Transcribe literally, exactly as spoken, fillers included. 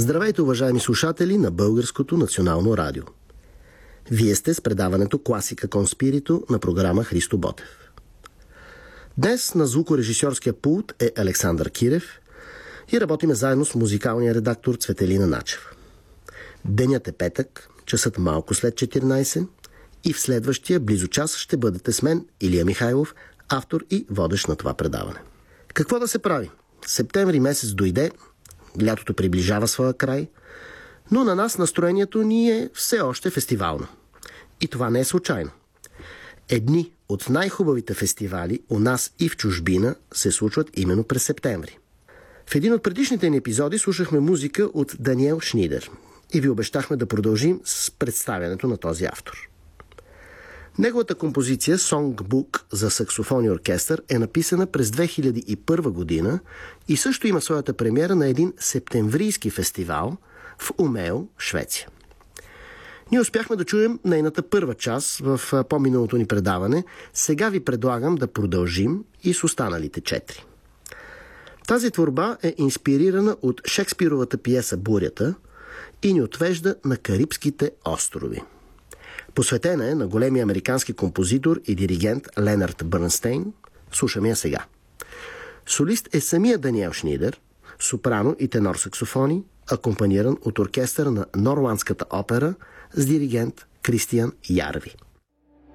Здравейте, уважаеми слушатели на Българското национално радио. Вие сте с предаването Класика кон спирито на програма Христо Ботев. Днес на звукорежисьорския пулт е Александър Кирев и работиме заедно с музикалния редактор Цветелина Начева. Денят е петък, часът малко след четиринайсет и в следващия близо час ще бъдете с мен, Илия Михайлов, автор и водещ на това предаване. Какво да се прави? Септември месец дойде, лятото приближава своя край, но на нас настроението ни е все още фестивално. И това не е случайно. Едни от най-хубавите фестивали у нас и в чужбина се случват именно през септември. В един от предишните ни епизоди слушахме музика от Даниел Шнидер и ви обещахме да продължим с представянето на този автор. Неговата композиция Songbook за саксофон и оркестър е написана през две хиляди и първа година и също има своята премиера на един септемврийски фестивал в Умео, Швеция. Ние успяхме да чуем нейната първа част в по-миналото ни предаване. Сега ви предлагам да продължим и с останалите четири. Тази творба е инспирирана от Шекспировата пиеса «Бурята» и ни отвежда на Карибските острови. Посветена е на големия американски композитор и диригент Ленард Бърнстейн. Слушаме я сега. Солист е самия Даниел Шнидер, сопрано и тенор саксофони, акомпаниран от оркестъра на Норландската опера с диригент Кристиан Ярви.